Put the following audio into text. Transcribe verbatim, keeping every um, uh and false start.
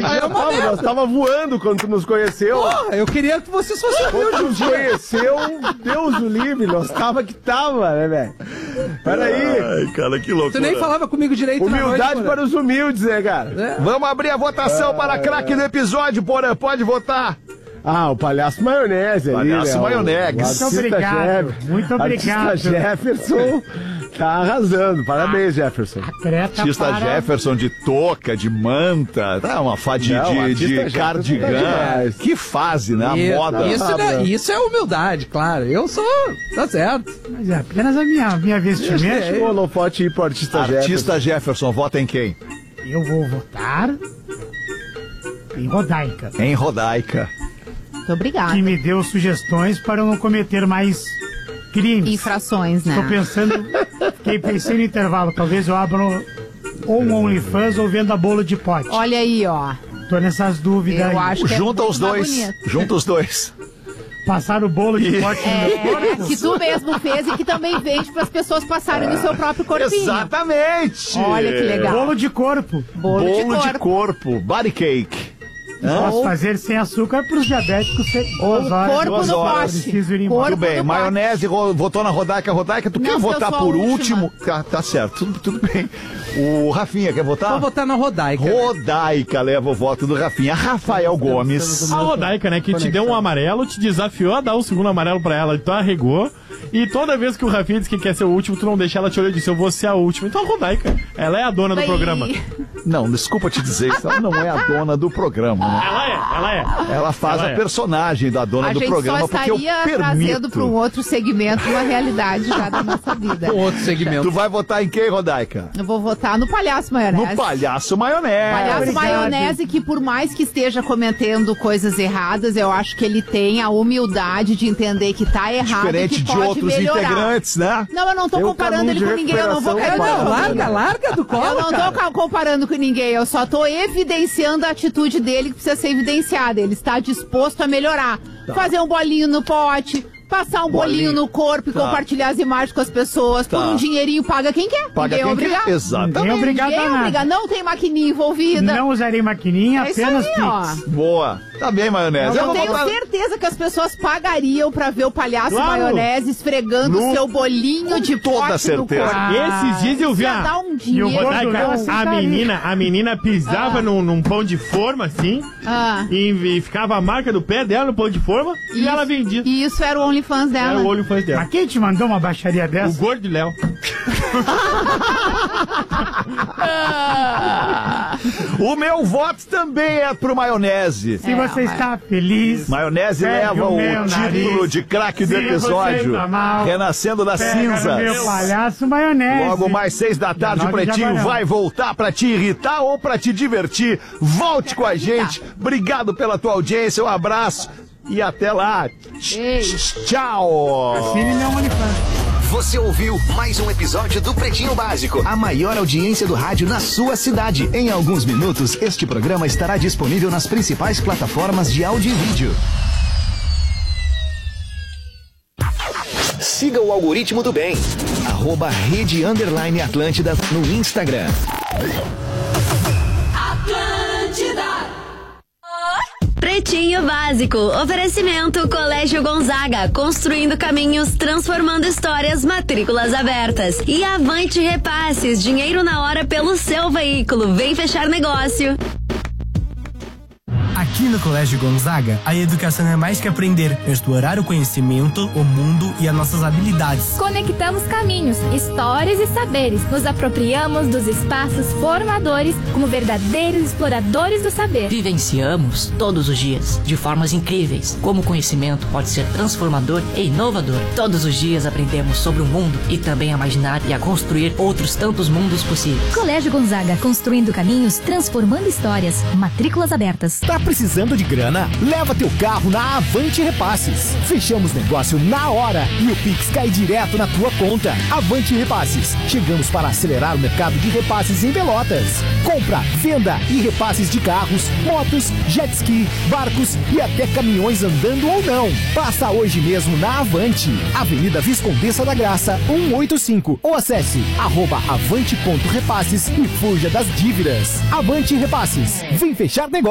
gente já tava, nós tava voando quando tu nos conheceu. Porra, eu queria que vocês fossem Quando tu nos conheceu, Deus o livre, nós tava que tava, né, velho? Peraí. Ai, cara, que loucura. Tu nem falava comigo direito. Humildade noite, para os humildes, né, cara? É. Vamos abrir a votação é... para craque do episódio, Porã. Pode votar. Ah, o Palhaço Maionese ali, Palhaço né? Maionese. Muito obrigado, Jeff... muito obrigado. Artista Jefferson tá arrasando. Parabéns, Jefferson. Artista para... Jefferson de touca, de manta, tá uma fade Não, de, de cardigã. Tá que fase, né? A isso, moda. Isso, Ah, né? Isso é humildade, claro. Eu sou... Tá certo. Mas é apenas a minha, minha vestimenta. Deixa o holofote ir pro Artista, Artista Jefferson. Jefferson, vota em quem? Eu vou votar em Rodaica. Em Rodaica. Muito obrigada. Que me deu sugestões para eu não cometer mais crimes. Infrações, né? Estou pensando, fiquei pensei no intervalo, talvez eu abra ou um OnlyFans ou venda bolo de pote. Olha aí, ó. Tô nessas dúvidas Eu aí. acho que Junta é os muito mais dois. bonito. Junta os dois. Passar o bolo de pote no meu É, corpo. que tu mesmo fez e que também vende para as pessoas passarem no seu próprio corpinho. Exatamente. Olha que legal. Bolo de corpo. Bolo, Bolo de de corpo. corpo. Body cake. Posso fazer sem açúcar para os diabéticos. Duas horas. Corpo duas no horas. pote. Preciso ir embora. Tudo Corpo bem, no maionese ro- votou na Rodaica. Rodaica, tu Não, quer se eu votar sou a por última. último? Tá, tá certo, tudo, tudo bem. O Rafinha quer votar? Vou botar na Rodaica. Rodaica leva o voto do Rafinha. Rafael Gomes. A Rodaica, né, que te deu um amarelo, te desafiou a dar um segundo amarelo pra ela, então arregou. E toda vez que o Rafinha diz que quer ser o último, tu não deixa ela te olhar e disse, eu vou ser a última. Então a Rodaica, ela é a dona do Bem, programa. Não, desculpa te dizer isso, ela não é a dona do programa, né? Ela é, ela é. Ela faz Ela a é. personagem da dona A do gente programa só porque eu estaria trazendo para um permito. outro segmento uma realidade já da nossa vida. Um outro segmento. Tu vai votar em quem, Rodaica? Eu vou votar no Palhaço Maionese. No Palhaço Maionese. Palhaço Obrigado. Maionese, que por mais que esteja cometendo coisas erradas, eu acho que ele tem a humildade de entender que tá errado Diferente e que de pode outros melhorar. integrantes, né? Não, eu não tô Tem um comparando caminho ele de com ninguém, eu não vou recuperação querer. para- Não, larga, larga do colo, Eu não tô cara. ca- comparando com ninguém, eu só tô evidenciando a atitude dele que precisa ser evidenciada. Ele está disposto a melhorar. Fazer um bolinho no pote, passar um bolinho, Bolinho. no corpo e Tá. compartilhar as imagens com as pessoas. Tá. Por um dinheirinho, paga quem quer. Paga ninguém é quem obrigado. quer. Exatamente. Ninguém é obrigado Ninguém a é nada. obrigado. Não tem maquininha envolvida. Não usarei maquininha, É isso apenas aí, Pix. ó. Boa. Tá bem, Maionese. Eu vou tenho votar- certeza que as pessoas pagariam pra ver o Palhaço Claro. Maionese esfregando No- o seu bolinho de toda pote no certeza. corpo. Ah, Esses dias eu vi Ia a... dar um E o dinheiro. gordo Rodaica, não a aceitaria. menina, a menina pisava num, num pão de forma, assim, Ah. e, e ficava a marca do pé dela no pão de forma, e Isso- ela vendia. E isso era o OnlyFans dela. Era o olho fãs dela. Mas quem te mandou uma baixaria O dessa? gordo de Léo. O meu voto também é pro Maionese. Se você está feliz, Maionese pegue leva o o meu título nariz. de craque do Se você episódio. tá mal, Renascendo das pega no meu cinzas. Palhaço Maionese. Logo mais seis da tarde, o nove de Pretinho Jaguarão. vai voltar pra te irritar ou pra te divertir. Volte com a gente. Obrigado pela tua audiência, um abraço e até lá. Beijo. Tchau. Assine meu OnlyFans. Você ouviu mais um episódio do Pretinho Básico, a maior audiência do rádio na sua cidade. Em alguns minutos, este programa estará disponível nas principais plataformas de áudio e vídeo. Siga o algoritmo do bem, arroba Rede Underline Atlântida no Instagram. Pretinho Básico, oferecimento Colégio Gonzaga, construindo caminhos, transformando histórias, matrículas abertas. E Avante Repasses, dinheiro na hora pelo seu veículo, vem fechar negócio. Aqui no Colégio Gonzaga, a educação é mais que aprender, é explorar o conhecimento, o mundo e as nossas habilidades. Conectamos caminhos, histórias e saberes. Nos apropriamos dos espaços formadores como verdadeiros exploradores do saber. Vivenciamos todos os dias, de formas incríveis, como o conhecimento pode ser transformador e inovador. Todos os dias aprendemos sobre o mundo e também a imaginar e a construir outros tantos mundos possíveis. Colégio Gonzaga, construindo caminhos, transformando histórias. Matrículas abertas. Tá precisando de grana? Leva teu carro na Avante Repasses. Fechamos negócio na hora e o Pix cai direto na tua conta. Avante Repasses. Chegamos para acelerar o mercado de repasses em Pelotas. Compra, venda e repasses de carros, motos, jet ski, barcos e até caminhões andando ou não. Passa hoje mesmo na Avante. Avenida Viscondessa da Graça, cento e oitenta e cinco. Ou acesse arroba avante ponto repasses e fuja das dívidas. Avante Repasses. Vem fechar negócio.